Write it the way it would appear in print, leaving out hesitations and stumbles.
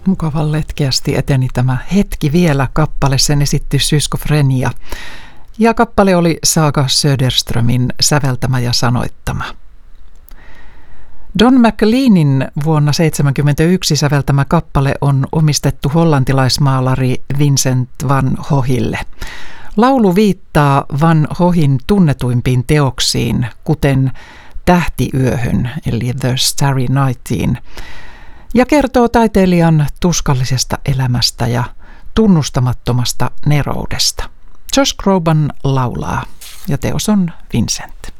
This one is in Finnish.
Mukavan letkeästi eteni tämä Hetki vielä -kappale, sen esitti Schizofrenia. Ja kappale oli Saga Söderströmin säveltämä ja sanoittama. Don McLeanin vuonna 1971 säveltämä kappale on omistettu hollantilaismaalari Vincent van Goghille. Laulu viittaa Van Goghin tunnetuimpiin teoksiin, kuten Tähtiyöhön, eli The Starry Nightiin, ja kertoo taiteilijan tuskallisesta elämästä ja tunnustamattomasta neroudesta. Josh Groban laulaa, ja teos on Vincent.